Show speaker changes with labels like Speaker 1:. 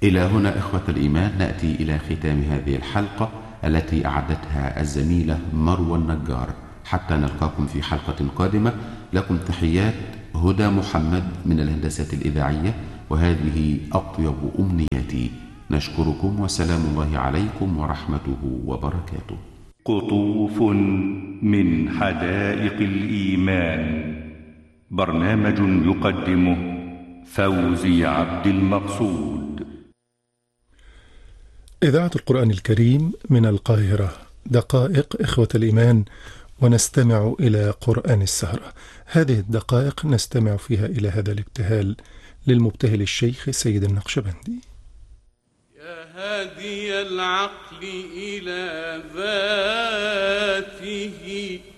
Speaker 1: إلى هنا إخوة الإيمان نأتي إلى ختام هذه الحلقة التي أعدتها الزميلة مروى النجار. حتى نلقاكم في حلقة قادمة، لكم تحيات هدى محمد من الهندسة الإذاعية، وهذه أطيب أمنياتي. نشكركم وسلام الله عليكم ورحمته وبركاته.
Speaker 2: قطوف من حدائق الإيمان، برنامج يقدمه فوزي عبد المقصود.
Speaker 3: إذاعة القرآن الكريم من القاهرة، دقائق إخوة الإيمان، ونستمع إلى قرآن السهرة. هذه الدقائق نستمع فيها إلى هذا الابتهال للمبتهل الشيخ سيد النقشبندي.
Speaker 4: يا هادي العقل إلى ذاته